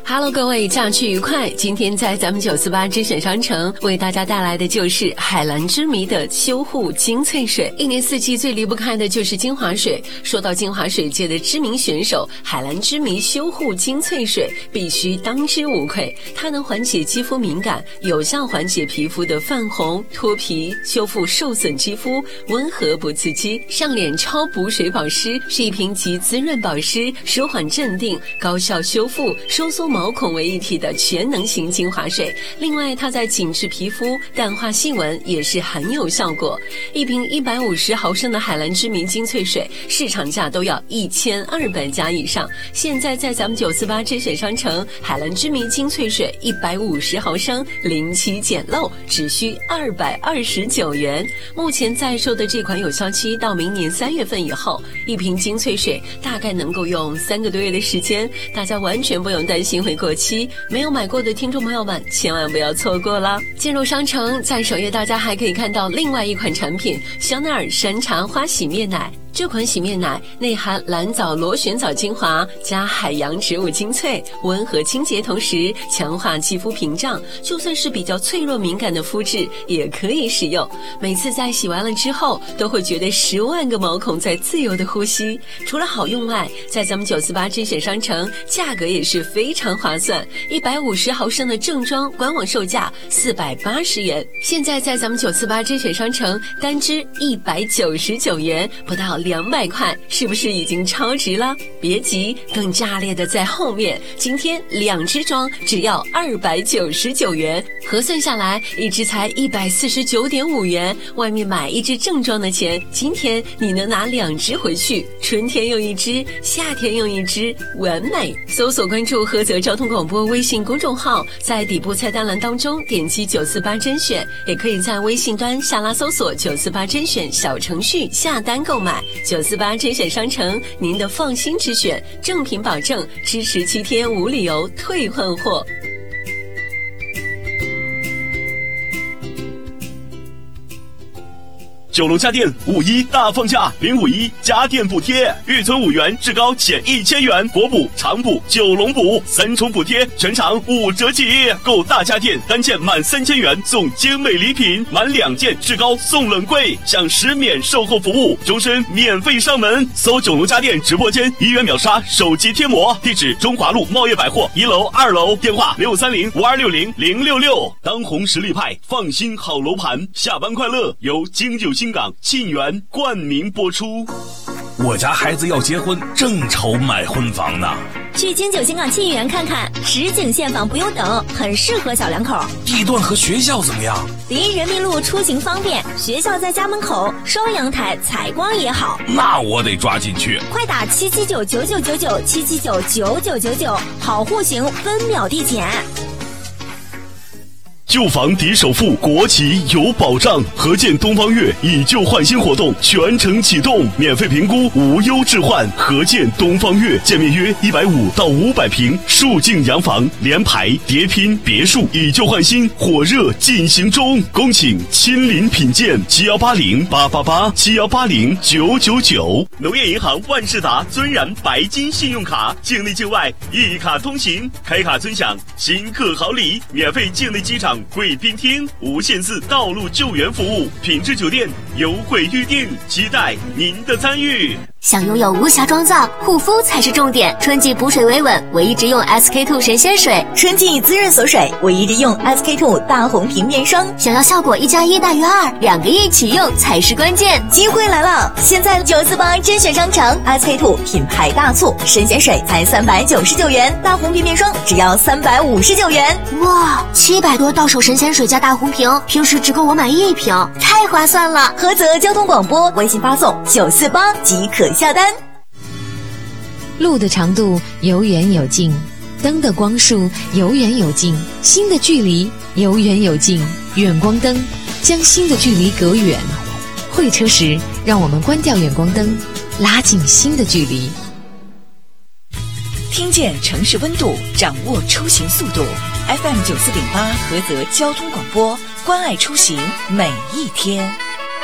Hello， 各位，假期愉快！今天在咱们948之选商城为大家带来的就是海蓝之谜的修护精粹水。一年四季最离不开的就是精华水。说到精华水界的知名选手，海蓝之谜修护精粹水必须当之无愧。它能缓解肌肤敏感，有效缓解皮肤的泛红、脱皮，修复受损肌肤，温和不刺激。上脸超补水保湿，是一瓶集滋润保湿、舒缓镇定、高效修复、收缩毛孔为一体的全能型精华水。另外，它在紧致皮肤、淡化细纹也是很有效果。一瓶150毫升的海蓝之谜精粹水，市场价都要1200加以上。现在在咱们948之选商城，海蓝之谜精粹水150毫升，零起捡漏，只需229元。目前在售的这款有效期到明年3月份以后，一瓶精粹水大概能够用3个多月的时间，大家完全不用担心会过期。没有买过的听众朋友们千万不要错过了。进入商城，在首页大家还可以看到另外一款产品，香奈儿山茶花洗面奶。这款洗面奶内含蓝藻螺旋藻精华加海洋植物精粹，温和清洁，同时强化肌肤屏障，就算是比较脆弱敏感的肤质也可以使用。每次在洗完了之后，都会觉得10万个毛孔在自由的呼吸。除了好用外，在咱们948之选商城，价格也是非常划算，150毫升的正装官网售价480元，现在在咱们948之选商城单支199元，不到200块，是不是已经超值了？别急，更炸裂的在后面。今天2支装只要299元，核算下来一支才149.5元。外面买一支正装的钱，今天你能拿2支回去，春天用一支，夏天用一支，完美。搜索关注菏泽交通广播微信公众号，在底部菜单栏当中点击948甄选，也可以在微信端下拉搜索948甄选小程序下单购买。948甄选商城，您的放心之选，正品保证，支持7天无理由退换货。 九龙家电5·1大放价，051家电补贴，预存5元，至高减1000元，国补、长补、九龙补3重补贴，全场5折起。购大家电单件满3000元送精美礼品，满2件至高送冷柜，享10免售后服务，终身免费上门。搜九龙家电直播间，1元秒杀手机贴膜，地址中华路茂业百货1楼、2楼，电话63052600066。当红实力派，放心好楼盘，下班快乐由京九新港沁园冠名播出。 我家孩子要结婚，正愁买婚房呢。 去京九新港沁园看看，实景现房不用等，很适合小两口。 地段和学校怎么样？ 离人民路出行方便，学校在家门口，双阳台，采光也好。 那我得抓紧去。 快打7799999，7799999，好户型分秒递减。 旧房抵首付，国企有保障。合建东方悦以旧换新活动全程启动，免费评估，无忧置换。合建东方悦，建面约150到500平，数境洋房，联排、叠拼、别墅，以旧换新，火热进行中。恭请亲临品鉴，718088871809999。农业银行万事达尊然白金信用卡，境内境外一卡通行，开卡尊享新客好礼，免费境内机场贵宾厅，无限次道路救援服务，品质酒店优惠预订，期待您的参与。 想拥有无瑕妆造，护肤才是重点。春季补水维稳，我一直用 SK2 神仙水； 春季滋润锁水，我一直用 SK2 大红瓶面霜。 想要效果1+1大于2，2个一起用才是关键。 机会来了！现在948甄选商城 SK2 品牌大促，神仙水才399元，大红瓶面霜只要359元。 哇，700多到手神仙水加大红瓶，平时只够我买1瓶，太划算了！ 菏泽交通广播微信发送948即可下单。 路的长度有远有近，灯的光束有远有近，心的距离有远有近。远光灯将心的距离隔远。会车时，让我们关掉远光灯，拉近心的距离。 听见城市温度，掌握出行速度。FM 94.8菏泽交通广播，关爱出行每一天。